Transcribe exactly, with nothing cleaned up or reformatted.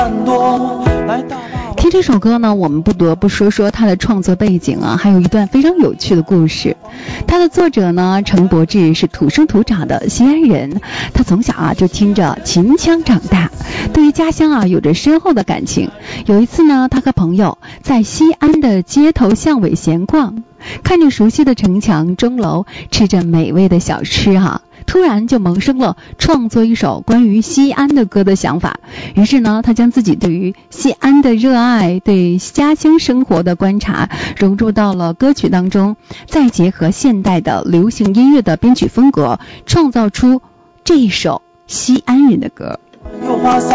听这首歌呢，我们不得不说说它的创作背景啊，还有一段非常有趣的故事。它的作者呢，程柏志是土生土长的西安人，他从小啊就听着秦腔长大，对于家乡啊有着深厚的感情。有一次呢，他和朋友在西安的街头巷尾闲逛，看着熟悉的城墙钟楼，吃着美味的小吃啊，突然就萌生了创作一首关于西安的歌的想法。于是呢，他将自己对于西安的热爱，对家乡生活的观察融入到了歌曲当中，再结合现代的流行音乐的编曲风格，创造出这一首西安人的歌。